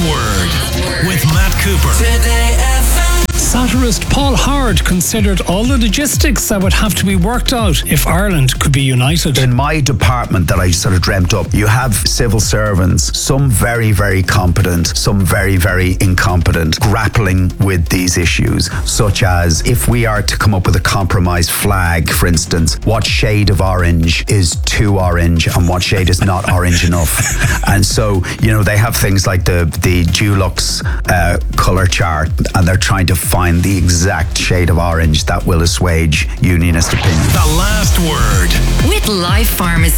Word with Matt Cooper. Today FM. Satirist Paul Howard considered all the logistics that would have to be worked out if Ireland could be united. In my department that I sort of dreamt up, you have civil servants, some very, very competent, some very, very incompetent, grappling with these issues, such as if we are to come up with a compromise flag, for instance, what shade of orange is too orange and what shade is not orange enough. And so, you know, they have things like the Dulux colour chart, and they're trying to find the exact shade of orange that will assuage unionist opinion. The last word. With Life Pharmacy.